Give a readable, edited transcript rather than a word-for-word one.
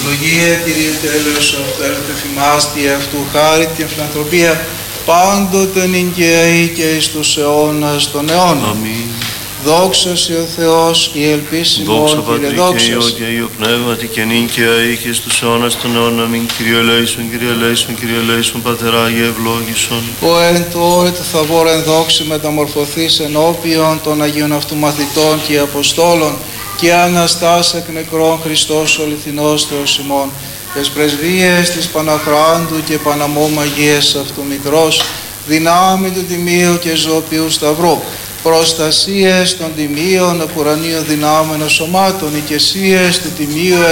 Ευλογία Κυρίου τέλος αυτού ελπεφημάστη αυτού χάρη την φιλανθρωπία πάντοτε νυν και αεί και εις τους αιώνας των αιώνων. Αμήν. Δόξα σε ο Θεός η ελπίσιμον Δόξα Κύριε Πατρί δόξα. και Υιό και Υιό Πνεύματι και νυν και αεί και στους αιώνας των αιώνων. Αμήν. Κύριε ελέησον, Κύριε ελέησον, Κύριε ελέησον, Πατεράγιε ευλόγησον. Ο εν το όρε του θαβόρα εν δόξη μεταμορφωθείς ενώπιον των Αγίων αυτού μαθητών και Αποστόλων και Αναστάς εκ νεκρών Χριστός ο αληθινός Θεός ημών, τες πρεσβείες της Παναχράντου και Παναμόμαγίας αυτού Μητρός, δυνάμει του Τιμίου και Ζωοποιού Σταυρού, προστασίες των Τιμίων, απουρανίων δυνάμενων σωμάτων, οικεσίες του Τιμίου